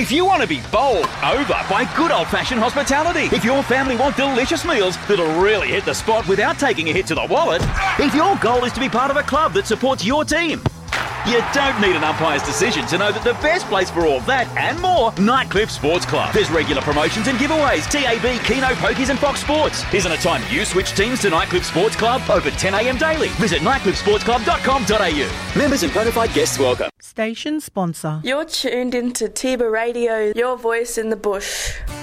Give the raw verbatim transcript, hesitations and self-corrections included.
If you want to be bowled over by good old-fashioned hospitality, if your family want delicious meals that'll really hit the spot without taking a hit to the wallet, if your goal is to be part of a club that supports your team, you don't need an umpire's decision to know that the best place for all that and more, Nightcliff Sports Club. There's regular promotions and giveaways, T A B, Keno, Pokies and Fox Sports. Isn't it time you switch teams to Nightcliff Sports Club? Open ten a m daily. Visit nightcliff sports club dot com dot a u. Members and bona fide guests welcome. Station sponsor. You're tuned into Tiba Radio, your voice in the bush.